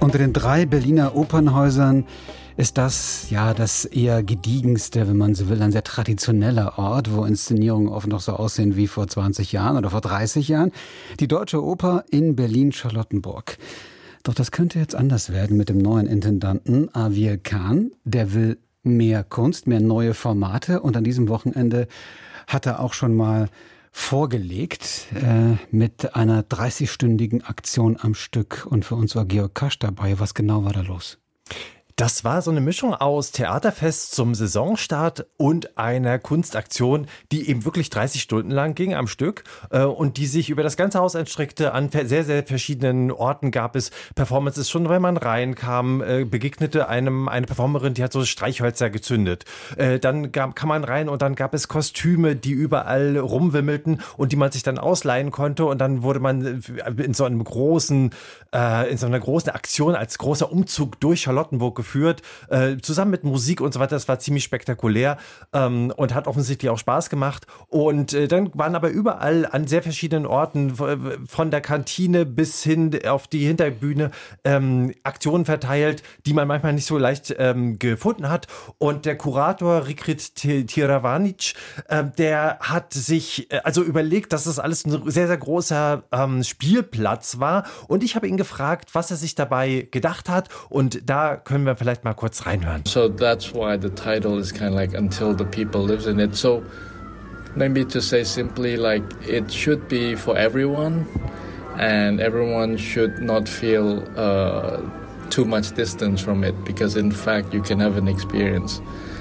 Unter den 3 Berliner Opernhäusern ist das ja das eher gediegenste, wenn man so will, ein sehr traditioneller Ort, wo Inszenierungen oft noch so aussehen wie vor 20 Jahren oder vor 30 Jahren. Die Deutsche Oper in Berlin-Charlottenburg. Doch das könnte jetzt anders werden mit dem neuen Intendanten Aviel Can. Der will mehr Kunst, mehr neue Formate, und an diesem Wochenende hat er auch schon mal vorgelegt mit einer 30-stündigen Aktion am Stück. Und für uns war Georg Kasch dabei. Was genau war da los? Das war so eine Mischung aus Theaterfest zum Saisonstart und einer Kunstaktion, die eben wirklich 30 Stunden lang ging am Stück und die sich über das ganze Haus erstreckte. An sehr, sehr verschiedenen Orten gab es Performances. Schon wenn man reinkam, begegnete eine Performerin, die hat so Streichhölzer gezündet. Dann kam man rein und dann gab es Kostüme, die überall rumwimmelten und die man sich dann ausleihen konnte. Und dann wurde man in so einer großen Aktion als großer Umzug durch Charlottenburg geführt, zusammen mit Musik und so weiter. Das war ziemlich spektakulär und hat offensichtlich auch Spaß gemacht. Und dann waren aber überall an sehr verschiedenen Orten, von der Kantine bis hin auf die Hinterbühne, Aktionen verteilt, die man manchmal nicht so leicht gefunden hat. Und der Kurator Rikrit Tiravanic, der hat sich also überlegt, dass das alles ein sehr, sehr großer Spielplatz war. Und ich habe ihn gefragt, was er sich dabei gedacht hat. Und da können wir vielleicht mal kurz reinhören. So that's why the title is kind of like Until the People Lives in It. So maybe to say simply, like, it should be for everyone, and everyone should not feel too much distance from it, because in fact you can have an experience.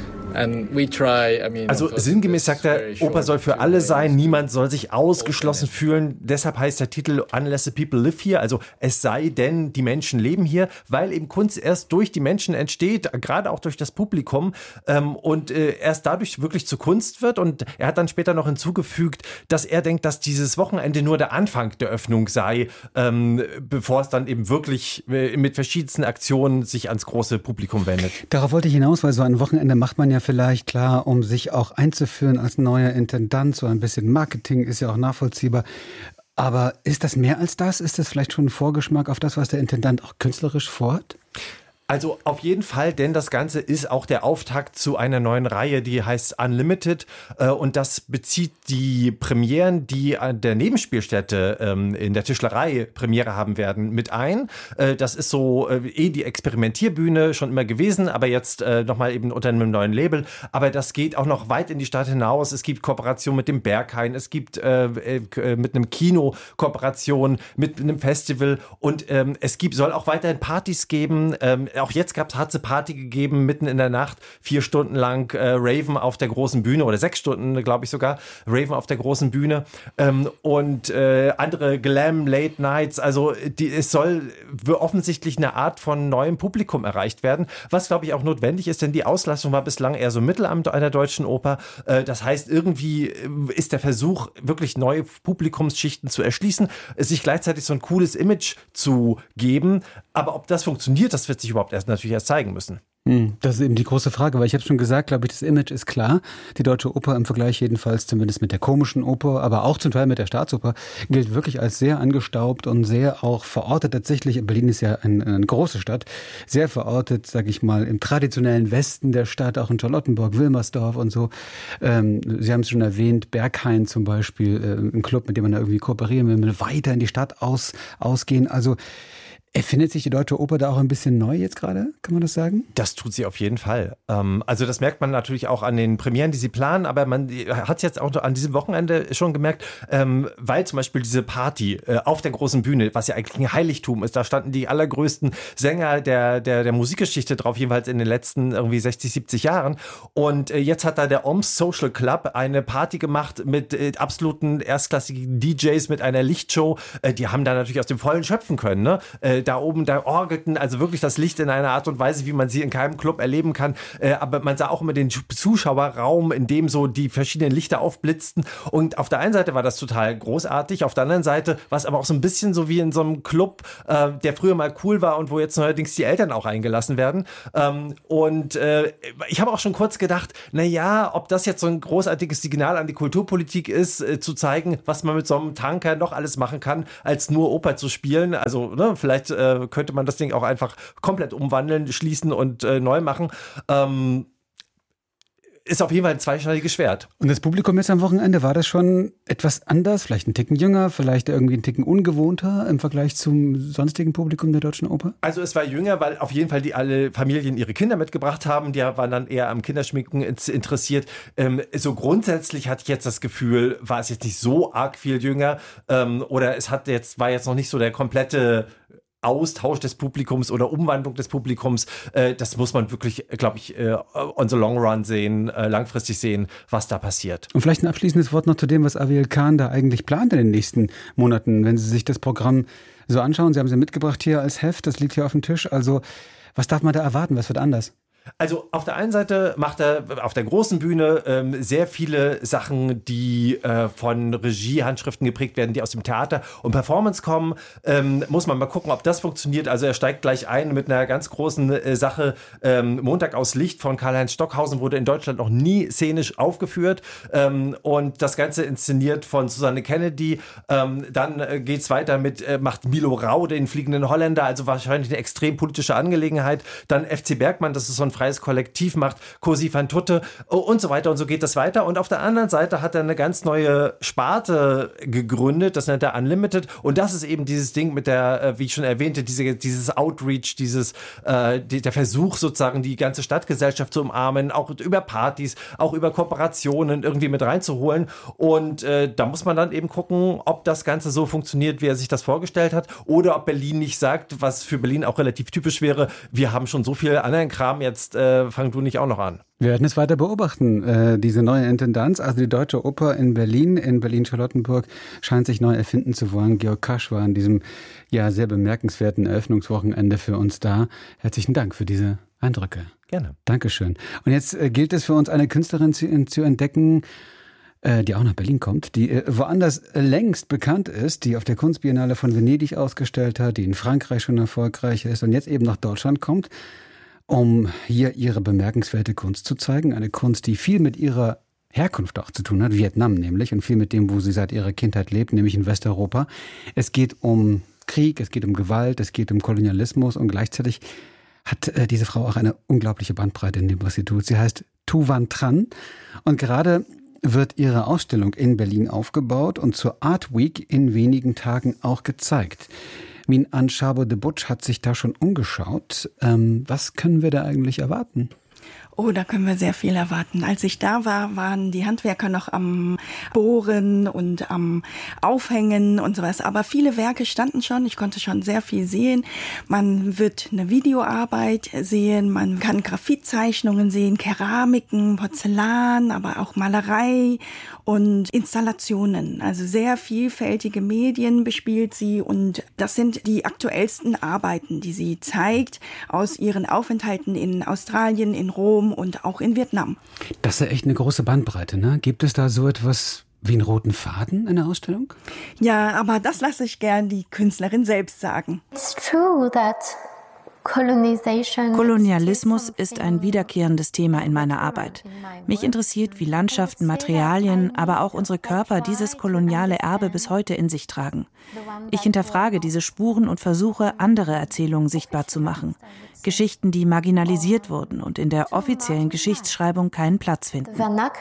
Also sinngemäß sagt er, Oper soll für alle sein, niemand soll sich ausgeschlossen fühlen. Deshalb heißt der Titel Unless the People Live Here, also es sei denn, die Menschen leben hier, weil eben Kunst erst durch die Menschen entsteht, gerade auch durch das Publikum, und erst dadurch wirklich zu Kunst wird. Und er hat dann später noch hinzugefügt, dass er denkt, dass dieses Wochenende nur der Anfang der Öffnung sei, bevor es dann eben wirklich mit verschiedensten Aktionen sich ans große Publikum wendet. Darauf wollte ich hinaus, weil so ein Wochenende macht man ja vielleicht, klar, um sich auch einzuführen als neuer Intendant. So ein bisschen Marketing ist ja auch nachvollziehbar. Aber ist das mehr als das? Ist das vielleicht schon ein Vorgeschmack auf das, was der Intendant auch künstlerisch vorhat? Also auf jeden Fall, denn das Ganze ist auch der Auftakt zu einer neuen Reihe, die heißt Unlimited, und das bezieht die Premieren, die an der Nebenspielstätte in der Tischlerei Premiere haben werden, mit ein. Das ist so die Experimentierbühne schon immer gewesen, aber jetzt nochmal eben unter einem neuen Label. Aber das geht auch noch weit in die Stadt hinaus. Es gibt Kooperation mit dem Berghain, es gibt mit einem Kino Kooperation, mit einem Festival, und soll auch weiterhin Partys geben. Auch jetzt hat es eine Party gegeben, mitten in der Nacht, 4 Stunden lang Raven auf der großen Bühne, oder 6 Stunden, glaube ich sogar, Raven auf der großen Bühne, und andere Glam Late Nights. Also es soll offensichtlich eine Art von neuem Publikum erreicht werden, was, glaube ich, auch notwendig ist, denn die Auslastung war bislang eher so mittel an der Deutschen Oper. Das heißt, irgendwie ist der Versuch, wirklich neue Publikumsschichten zu erschließen, sich gleichzeitig so ein cooles Image zu geben. Aber ob das funktioniert, das wird sich überhaupt natürlich erst zeigen müssen. Das ist eben die große Frage, weil ich habe schon gesagt, glaube ich, das Image ist klar. Die Deutsche Oper im Vergleich jedenfalls zumindest mit der Komischen Oper, aber auch zum Teil mit der Staatsoper, gilt wirklich als sehr angestaubt und sehr auch verortet tatsächlich. Berlin ist ja eine große Stadt, sehr verortet, sage ich mal, im traditionellen Westen der Stadt, auch in Charlottenburg, Wilmersdorf und so. Sie haben es schon erwähnt, Berghain zum Beispiel, ein Club, mit dem man da irgendwie kooperieren will, weiter in die Stadt ausgehen. Also erfindet sich die Deutsche Oper da auch ein bisschen neu jetzt gerade? Kann man das sagen? Das tut sie auf jeden Fall. Also das merkt man natürlich auch an den Premieren, die sie planen, aber man hat es jetzt auch an diesem Wochenende schon gemerkt, weil zum Beispiel diese Party auf der großen Bühne, was ja eigentlich ein Heiligtum ist, da standen die allergrößten Sänger der Musikgeschichte drauf, jeweils in den letzten irgendwie 60, 70 Jahren. Und jetzt hat da der OMS Social Club eine Party gemacht mit absoluten erstklassigen DJs, mit einer Lichtshow. Die haben da natürlich aus dem Vollen schöpfen können, ne? Da oben, da orgelten also wirklich das Licht in einer Art und Weise, wie man sie in keinem Club erleben kann. Aber man sah auch immer den Zuschauerraum, in dem so die verschiedenen Lichter aufblitzten. Und auf der einen Seite war das total großartig, auf der anderen Seite war es aber auch so ein bisschen so wie in so einem Club, der früher mal cool war und wo jetzt neuerdings die Eltern auch eingelassen werden. Ich habe auch schon kurz gedacht, ob das jetzt so ein großartiges Signal an die Kulturpolitik ist, zu zeigen, was man mit so einem Tanker noch alles machen kann, als nur Oper zu spielen. Also vielleicht könnte man das Ding auch einfach komplett umwandeln, schließen und neu machen. Ist auf jeden Fall ein zweischneidiges Schwert. Und das Publikum jetzt am Wochenende, war das schon etwas anders? Vielleicht ein Ticken jünger, vielleicht irgendwie ein Ticken ungewohnter im Vergleich zum sonstigen Publikum der Deutschen Oper? Also es war jünger, weil auf jeden Fall alle Familien ihre Kinder mitgebracht haben. Die waren dann eher am Kinderschminken interessiert. So grundsätzlich hatte ich jetzt das Gefühl, war es jetzt nicht so arg viel jünger. Oder war jetzt noch nicht so der komplette Austausch des Publikums oder Umwandlung des Publikums, das muss man wirklich, glaube ich, on the long run sehen, langfristig sehen, was da passiert. Und vielleicht ein abschließendes Wort noch zu dem, was Aviel Khan da eigentlich plant in den nächsten Monaten, wenn Sie sich das Programm so anschauen. Sie haben sie mitgebracht hier als Heft, das liegt hier auf dem Tisch. Also was darf man da erwarten? Was wird anders? Also auf der einen Seite macht er auf der großen Bühne sehr viele Sachen, die von Regiehandschriften geprägt werden, die aus dem Theater und Performance kommen. Muss man mal gucken, ob das funktioniert. Also er steigt gleich ein mit einer ganz großen Sache. Montag aus Licht von Karl-Heinz Stockhausen wurde in Deutschland noch nie szenisch aufgeführt. Und das Ganze inszeniert von Susanne Kennedy. Dann geht's weiter macht Milo Rau den fliegenden Holländer, also wahrscheinlich eine extrem politische Angelegenheit. Dann FC Bergmann, das ist so ein freies Kollektiv, macht Cosi van Tutte und so weiter, und so geht das weiter. Und auf der anderen Seite hat er eine ganz neue Sparte gegründet, das nennt er Unlimited, und das ist eben dieses Ding mit der, wie ich schon erwähnte, dieses Outreach, der Versuch sozusagen, die ganze Stadtgesellschaft zu umarmen, auch über Partys, auch über Kooperationen irgendwie mit reinzuholen, und da muss man dann eben gucken, ob das Ganze so funktioniert, wie er sich das vorgestellt hat, oder ob Berlin nicht sagt, was für Berlin auch relativ typisch wäre, wir haben schon so viel anderen Kram, jetzt fang du nicht auch noch an. Wir werden es weiter beobachten. Diese neue Intendanz, also die Deutsche Oper in Berlin-Charlottenburg, scheint sich neu erfinden zu wollen. Georg Kasch war an diesem sehr bemerkenswerten Eröffnungswochenende für uns da. Herzlichen Dank für diese Eindrücke. Gerne. Dankeschön. Und jetzt gilt es für uns, eine Künstlerin zu entdecken, die auch nach Berlin kommt, die woanders längst bekannt ist, die auf der Kunstbiennale von Venedig ausgestellt hat, die in Frankreich schon erfolgreich ist und jetzt eben nach Deutschland kommt, um hier ihre bemerkenswerte Kunst zu zeigen. Eine Kunst, die viel mit ihrer Herkunft auch zu tun hat, Vietnam nämlich, und viel mit dem, wo sie seit ihrer Kindheit lebt, nämlich in Westeuropa. Es geht um Krieg, es geht um Gewalt, es geht um Kolonialismus, und gleichzeitig hat diese Frau auch eine unglaubliche Bandbreite in dem, was sie tut. Sie heißt Thu Van Tran, und gerade wird ihre Ausstellung in Berlin aufgebaut und zur Art Week in wenigen Tagen auch gezeigt. Min An Chabo de Butch hat sich da schon umgeschaut. Was können wir da eigentlich erwarten? Oh, da können wir sehr viel erwarten. Als ich da war, waren die Handwerker noch am Bohren und am Aufhängen und sowas. Aber viele Werke standen schon. Ich konnte schon sehr viel sehen. Man wird eine Videoarbeit sehen. Man kann Graphitzeichnungen sehen, Keramiken, Porzellan, aber auch Malerei und Installationen. Also sehr vielfältige Medien bespielt sie. Und das sind die aktuellsten Arbeiten, die sie zeigt aus ihren Aufenthalten in Australien, in Rom und auch in Vietnam. Das ist ja echt eine große Bandbreite, ne? Gibt es da so etwas wie einen roten Faden in der Ausstellung? Ja, aber das lasse ich gern die Künstlerin selbst sagen. It's true that Kolonialismus ist ein wiederkehrendes Thema in meiner Arbeit. Mich interessiert, wie Landschaften, Materialien, aber auch unsere Körper dieses koloniale Erbe bis heute in sich tragen. Ich hinterfrage diese Spuren und versuche, andere Erzählungen sichtbar zu machen. Geschichten, die marginalisiert wurden und in der offiziellen Geschichtsschreibung keinen Platz finden.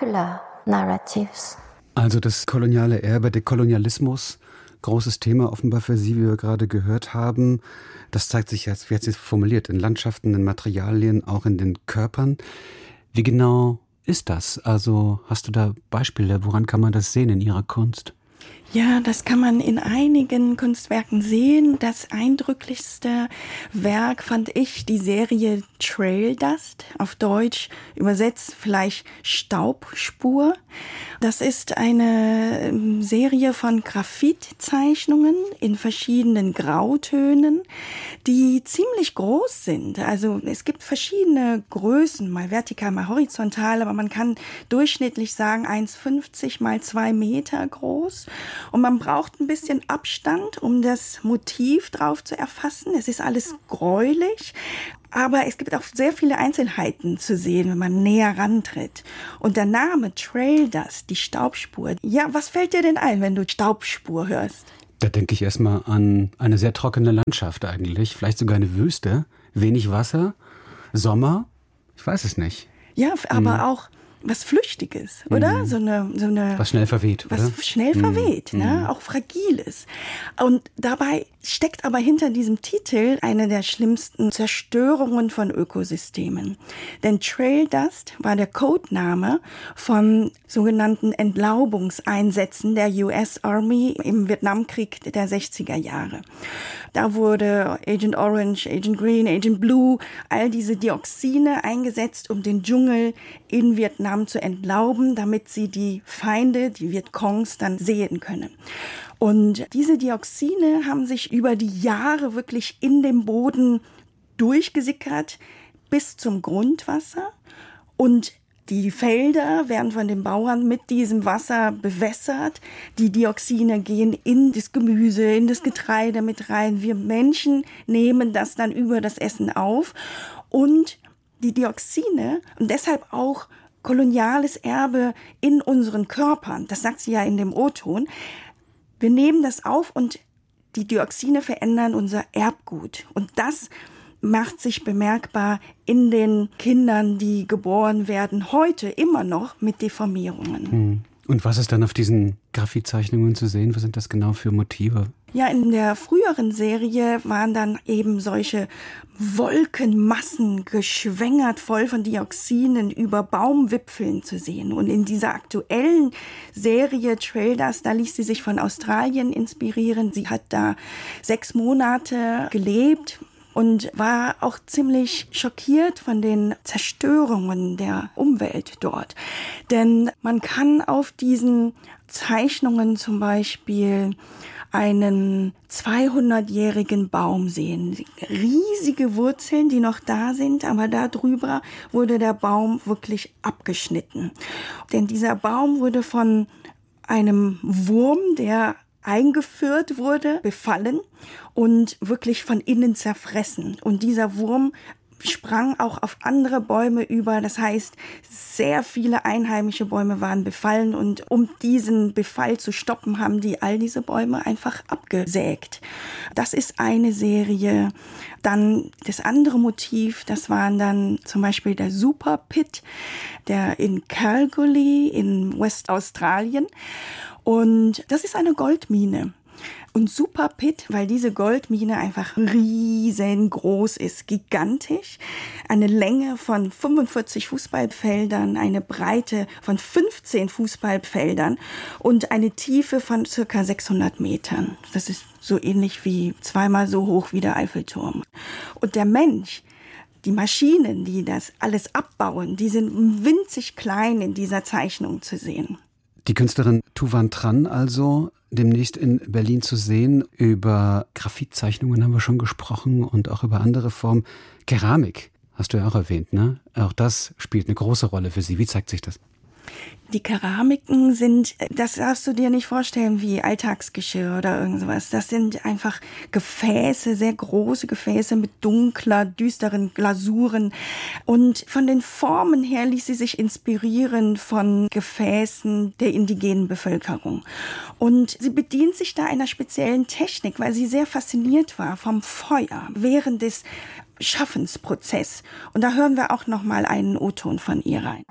Also das koloniale Erbe, der Kolonialismus, großes Thema offenbar für Sie, wie wir gerade gehört haben. Das zeigt sich jetzt, wie hat sie es formuliert, in Landschaften, in Materialien, auch in den Körpern. Wie genau ist das? Also hast du da Beispiele, woran kann man das sehen in Ihrer Kunst? Ja, das kann man in einigen Kunstwerken sehen. Das eindrücklichste Werk fand ich die Serie Trail Dust, auf Deutsch übersetzt vielleicht Staubspur. Das ist eine Serie von Graphitzeichnungen in verschiedenen Grautönen, die ziemlich groß sind. Also es gibt verschiedene Größen, mal vertikal, mal horizontal, aber man kann durchschnittlich sagen 1,50 mal 2 Meter groß. Und man braucht ein bisschen Abstand, um das Motiv drauf zu erfassen. Es ist alles gräulich, aber es gibt auch sehr viele Einzelheiten zu sehen, wenn man näher rantritt. Und der Name Trail Dust, die Staubspur. Ja, was fällt dir denn ein, wenn du Staubspur hörst? Da denke ich erstmal an eine sehr trockene Landschaft eigentlich, vielleicht sogar eine Wüste, wenig Wasser, Sommer, ich weiß es nicht. Ja, aber auch was Flüchtiges, oder? So eine was schnell verweht, oder? Was schnell verweht, ne? Auch Fragiles. Und dabei steckt aber hinter diesem Titel eine der schlimmsten Zerstörungen von Ökosystemen. Denn Trail Dust war der Codename von sogenannten Entlaubungseinsätzen der US Army im Vietnamkrieg der 60er Jahre. Da wurde Agent Orange, Agent Green, Agent Blue, all diese Dioxine eingesetzt, um den Dschungel in Vietnam zu entlauben, damit sie die Feinde, die Vietcongs, dann sehen können. Und diese Dioxine haben sich über die Jahre wirklich in dem Boden durchgesickert bis zum Grundwasser. Und die Felder werden von den Bauern mit diesem Wasser bewässert. Die Dioxine gehen in das Gemüse, in das Getreide mit rein. Wir Menschen nehmen das dann über das Essen auf. Und die Dioxine, und deshalb auch koloniales Erbe in unseren Körpern, das sagt sie ja in dem O-Ton, wir nehmen das auf und die Dioxine verändern unser Erbgut. Und das macht sich bemerkbar in den Kindern, die geboren werden, heute immer noch mit Deformierungen. Und was ist dann auf diesen Graphitzeichnungen zu sehen? Was sind das genau für Motive? Ja, in der früheren Serie waren dann eben solche Wolkenmassen geschwängert, voll von Dioxinen über Baumwipfeln zu sehen. Und in dieser aktuellen Serie Trail Dust, da ließ sie sich von Australien inspirieren. Sie hat da 6 Monate gelebt und war auch ziemlich schockiert von den Zerstörungen der Umwelt dort. Denn man kann auf diesen Zeichnungen zum Beispiel einen 200-jährigen Baum sehen. Riesige Wurzeln, die noch da sind, aber darüber wurde der Baum wirklich abgeschnitten. Denn dieser Baum wurde von einem Wurm, der eingeführt wurde, befallen und wirklich von innen zerfressen. Und dieser Wurm sprang auch auf andere Bäume über. Das heißt, sehr viele einheimische Bäume waren befallen und um diesen Befall zu stoppen, haben die all diese Bäume einfach abgesägt. Das ist eine Serie. Dann das andere Motiv, das waren dann zum Beispiel der Super Pit, der in Kalgoorlie in Westaustralien. Und das ist eine Goldmine. Und Super Pit, weil diese Goldmine einfach riesengroß ist, gigantisch. Eine Länge von 45 Fußballfeldern, eine Breite von 15 Fußballfeldern und eine Tiefe von circa 600 Metern. Das ist so ähnlich wie 2-mal so hoch wie der Eiffelturm. Und der Mensch, die Maschinen, die das alles abbauen, die sind winzig klein in dieser Zeichnung zu sehen. Die Künstlerin Thu Van Tran also demnächst in Berlin zu sehen. Über Graphitzeichnungen haben wir schon gesprochen und auch über andere Formen. Keramik hast du ja auch erwähnt, ne? Auch das spielt eine große Rolle für Sie. Wie zeigt sich das? Die Keramiken sind, das darfst du dir nicht vorstellen wie Alltagsgeschirr oder irgendwas. Das sind einfach Gefäße, sehr große Gefäße mit dunkler, düsteren Glasuren. Und von den Formen her ließ sie sich inspirieren von Gefäßen der indigenen Bevölkerung. Und sie bedient sich da einer speziellen Technik, weil sie sehr fasziniert war vom Feuer während des Schaffensprozess. Und da hören wir auch noch mal einen O-Ton von ihr rein.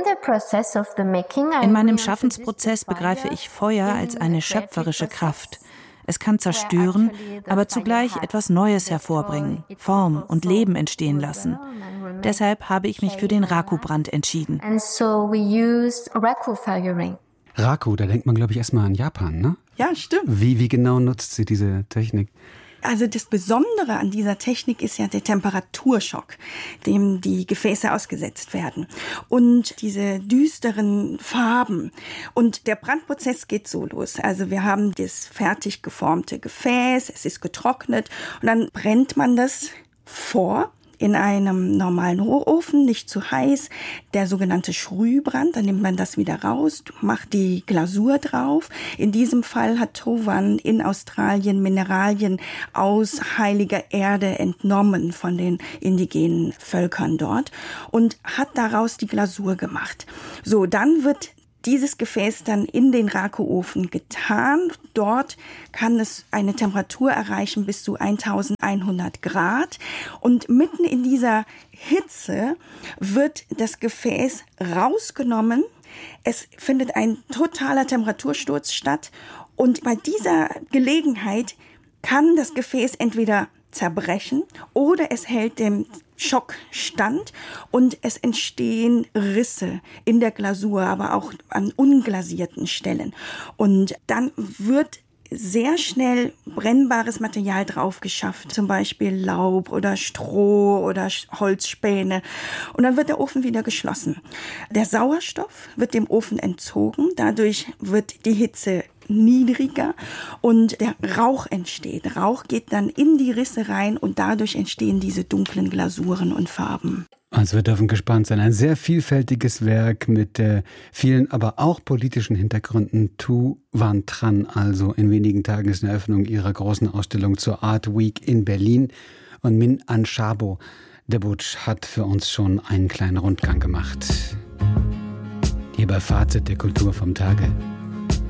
In meinem Schaffensprozess begreife ich Feuer als eine schöpferische Kraft. Es kann zerstören, aber zugleich etwas Neues hervorbringen, Form und Leben entstehen lassen. Deshalb habe ich mich für den Raku-Brand entschieden. Raku, da denkt man, glaube ich, erstmal an Japan, ne? Ja, stimmt. Wie genau nutzt sie diese Technik? Also das Besondere an dieser Technik ist ja der Temperaturschock, dem die Gefäße ausgesetzt werden. Und diese düsteren Farben. Und der Brandprozess geht so los. Also wir haben das fertig geformte Gefäß, es ist getrocknet und dann brennt man das vor in einem normalen Hochofen, nicht zu heiß, der sogenannte Schrühbrand, dann nimmt man das wieder raus, macht die Glasur drauf. In diesem Fall hat Thu Van in Australien Mineralien aus heiliger Erde entnommen von den indigenen Völkern dort und hat daraus die Glasur gemacht. So, dann wird dieses Gefäß dann in den Rako-Ofen getan. Dort kann es eine Temperatur erreichen bis zu 1100 Grad. Und mitten in dieser Hitze wird das Gefäß rausgenommen. Es findet ein totaler Temperatursturz statt. Und bei dieser Gelegenheit kann das Gefäß entweder zerbrechen oder es hält dem Schock stand und es entstehen Risse in der Glasur, aber auch an unglasierten Stellen. Und dann wird sehr schnell brennbares Material drauf geschafft, zum Beispiel Laub oder Stroh oder Holzspäne. Und dann wird der Ofen wieder geschlossen. Der Sauerstoff wird dem Ofen entzogen, dadurch wird die Hitze niedriger und der Rauch entsteht. Rauch geht dann in die Risse rein und dadurch entstehen diese dunklen Glasuren und Farben. Also wir dürfen gespannt sein. Ein sehr vielfältiges Werk mit vielen, aber auch politischen Hintergründen. Thu Van Tran, also in wenigen Tagen ist eine Eröffnung ihrer großen Ausstellung zur Art Week in Berlin. Und Min Anshabo Debutsch hat für uns schon einen kleinen Rundgang gemacht. Hier bei Fazit der Kultur vom Tage.